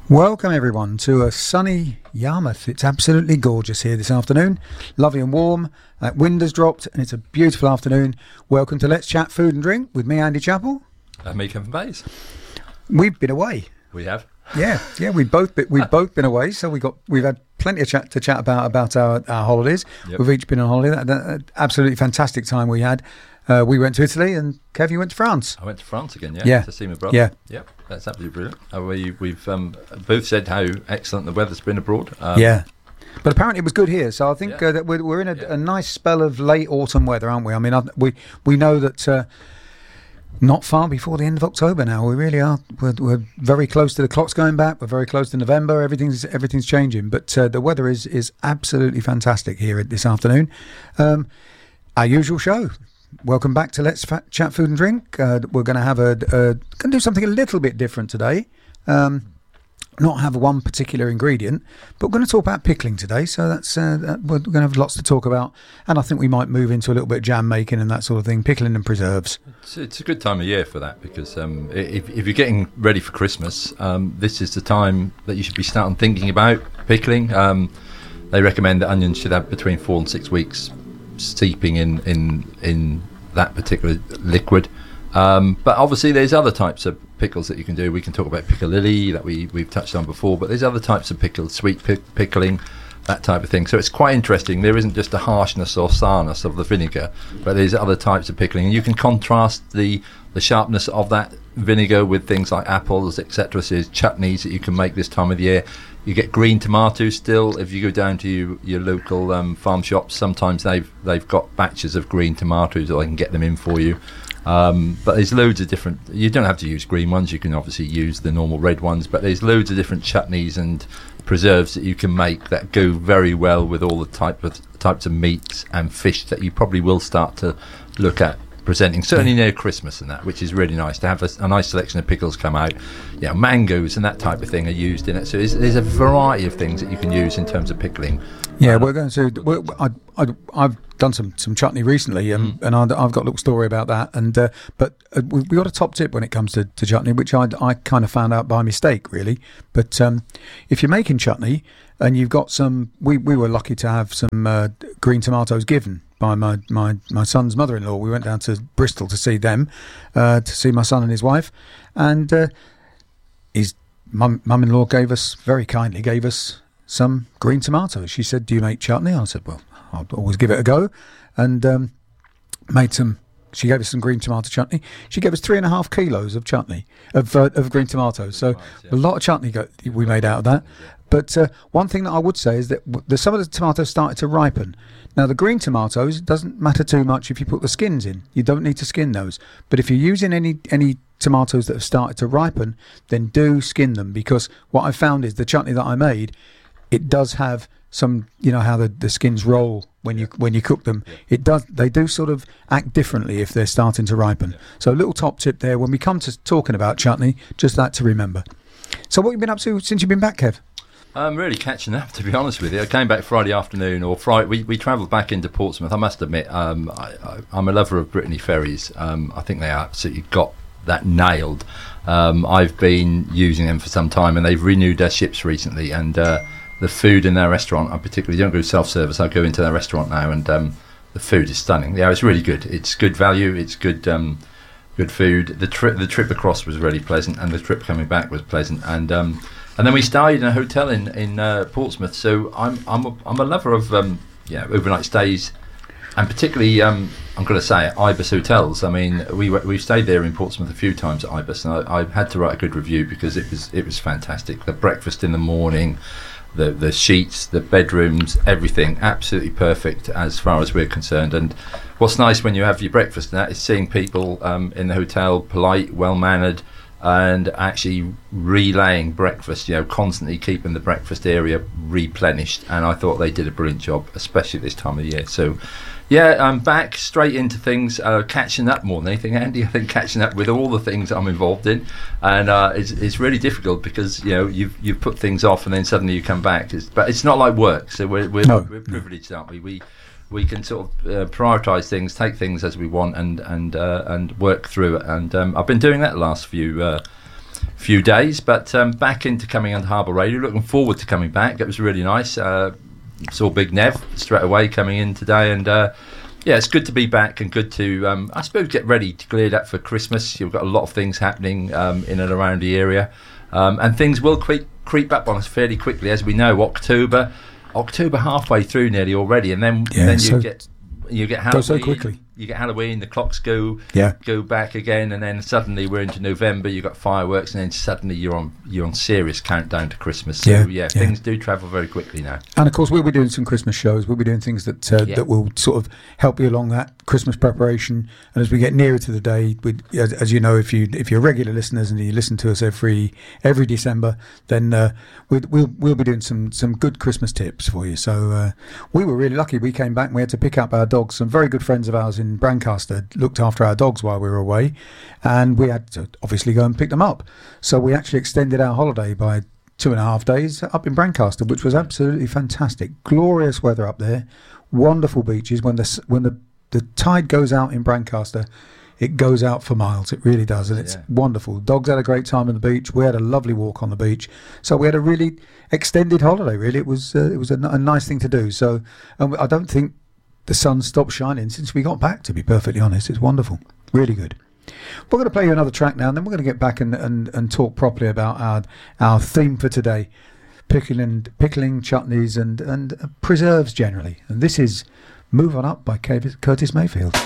Welcome everyone to a sunny Yarmouth. It's absolutely gorgeous here this afternoon. Lovely and warm. That wind has dropped and it's a beautiful afternoon. Welcome to Let's Chat Food and Drink with me, Andy Chappell. And me, Kevin Bays. We've been away. We have. Yeah. We've both been away, so we've had plenty of chat about our holidays. Yep. We've each been on holiday. That absolutely fantastic time we had. We went to Italy, and Kev, you went to France. I went to France again, yeah. To see my brother. Yeah. Yep, that's absolutely brilliant. We've both said how excellent the weather's been abroad. Yeah. But apparently it was good here, so I think that we're in a nice spell of late autumn weather, aren't we? I mean, we know that not far before the end of October now. We really are. We're very close to the clocks going back. We're very close to November. Everything's changing, but the weather is absolutely fantastic here this afternoon. Our usual show. Welcome back to Let's Chat Food and Drink. We're going to have going to do something a little bit different today. Not have one particular ingredient, but we're going to talk about pickling today. So that's we're going to have lots to talk about, and I think we might move into a little bit of jam making and that sort of thing, pickling and preserves. It's a good time of year for that because if you're getting ready for Christmas, this is the time that you should be starting thinking about pickling. They recommend that onions should have between 4 and 6 weeks steeping in that particular liquid. But obviously there's other types of pickles that you can do. We can talk about piccalilli that we've touched on before, but there's other types of pickles, sweet pickling, that type of thing. So it's quite interesting. There isn't just a harshness or sourness of the vinegar, but there's other types of pickling, and you can contrast the sharpness of that vinegar with things like apples, etc. So there's chutneys that you can make this time of the year. You get green tomatoes still. If you go down to your local farm shops, sometimes they've got batches of green tomatoes, or they can get them in for you. But there's loads of different. You don't have to use green ones. You can obviously use the normal red ones. But there's loads of different chutneys and preserves that you can make that go very well with all the types of meats and fish that you probably will start to look at presenting, certainly near Christmas and that, which is really nice to have a nice selection of pickles come out. Mangoes and that type of thing are used in it. So there's a variety of things that you can use in terms of pickling. Yeah, we're going to. I've done some chutney recently, and I've got a little story about that. And but we got a top tip when it comes to chutney, which I kind of found out by mistake, really. But if you're making chutney and you've got some, we were lucky to have some green tomatoes given by my son's mother-in-law. We went down to Bristol to see them, to see my son and his wife, and his mum-in-law very kindly gave us some green tomatoes. She said, "Do you make chutney?" I said, "Well, I'll always give it a go," and made some. She gave us some green tomato chutney. She gave us 3.5 kilos of chutney of green tomatoes. So a lot of chutney we made out of that. But one thing that I would say is that some of the tomatoes started to ripen. Now, the green tomatoes, it doesn't matter too much if you put the skins in. You don't need to skin those. But if you're using any tomatoes that have started to ripen, then do skin them, because what I found is the chutney that I made, it does have some, how the skins roll when you cook them. They do sort of act differently if they're starting to ripen. So a little top tip there when we come to talking about chutney, just that to remember. So what have you been up to since you've been back, Kev? I'm really catching up, to be honest with you. I came back Friday afternoon, or Friday. We travelled back into Portsmouth. I must admit, I'm a lover of Brittany Ferries. I think they absolutely got that nailed. I've been using them for some time, and they've renewed their ships recently. And the food in their restaurant, I particularly don't go self-service. I go into their restaurant now, and the food is stunning. Yeah, it's really good. It's good value. It's good food. The trip across was really pleasant, and the trip coming back was pleasant. And then we stayed in a hotel in Portsmouth. So I'm a lover of overnight stays, and particularly I'm going to say Ibis hotels. I mean, we've stayed there in Portsmouth a few times at Ibis, and I had to write a good review because it was fantastic. The breakfast in the morning, the sheets, the bedrooms, everything absolutely perfect as far as we're concerned. And what's nice when you have your breakfast and that is seeing people in the hotel, polite, well mannered, and actually relaying breakfast, constantly keeping the breakfast area replenished. And I thought they did a brilliant job, especially this time of the year. So yeah, I'm back straight into things, catching up more than anything, Andy. I think catching up with all the things I'm involved in, and it's really difficult because you've put things off and then suddenly you come back. But it's not like work, so we're privileged, aren't we? We can sort of prioritise things, take things as we want, and work through it. And I've been doing that the last few few days, but back into coming under Harbour Radio. Looking forward to coming back. It was really nice. Saw Big Nev straight away coming in today, and it's good to be back and good to, I suppose, get ready to clear that for Christmas. You've got a lot of things happening in and around the area, and things will creep up on us fairly quickly, as we know. October halfway through nearly already, and then you get Halloween. Goes so quickly. You get Halloween, the clocks go back again, and then suddenly we're into November. You got fireworks, and then suddenly you're on serious countdown to Christmas. So things do travel very quickly now. And of course, we'll be doing some Christmas shows. We'll be doing things that will sort of help you along that Christmas preparation. And as we get nearer to the day, as you know, if you're regular listeners and you listen to us every December, then we'll be doing some good Christmas tips for you. So we were really lucky. We came back and we had to pick up our dogs. Some very good friends of ours in Brancaster looked after our dogs while we were away, and we had to obviously go and pick them up. So we actually extended our holiday by 2.5 days up in Brancaster, which was absolutely fantastic. Glorious weather up there, wonderful beaches. When the tide goes out in Brancaster, it goes out for miles. It really does, and it's wonderful. Dogs had a great time on the beach. We had a lovely walk on the beach. So we had a really extended holiday. Really, it was a nice thing to do. So I don't think the sun stopped shining since we got back, to be perfectly honest. It's wonderful. Really good. We're going to play you another track now, and then we're going to get back and talk properly about our theme for today, pickling chutneys and preserves generally. And this is Move On Up by Curtis Mayfield.